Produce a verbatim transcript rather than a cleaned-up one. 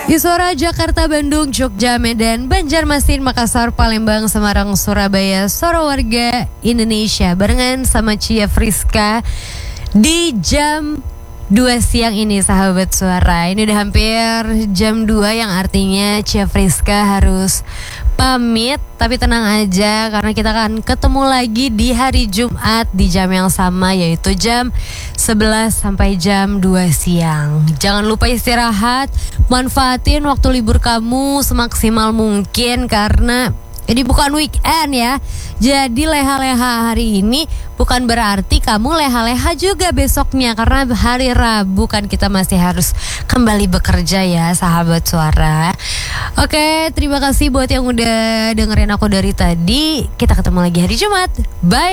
Istora Jakarta, Bandung, Jogja, Medan, Banjarmasin, Makassar, Palembang, Semarang, Surabaya, Soro warga Indonesia barengan sama Cia Friska di jam dua siang ini, sahabat suara. Ini udah hampir jam dua yang artinya Cia Friska harus pamit, tapi tenang aja karena kita akan ketemu lagi di hari Jumat di jam yang sama, yaitu jam sebelas sampai jam dua siang. Jangan lupa istirahat, manfaatin waktu libur kamu semaksimal mungkin karena ini bukan weekend ya. Jadi leha-leha hari ini bukan berarti kamu leha-leha juga besoknya, karena hari Rabu kan kita masih harus kembali bekerja ya, sahabat suara. Oke, terima kasih buat yang udah dengerin aku dari tadi. Kita ketemu lagi hari Jumat. Bye.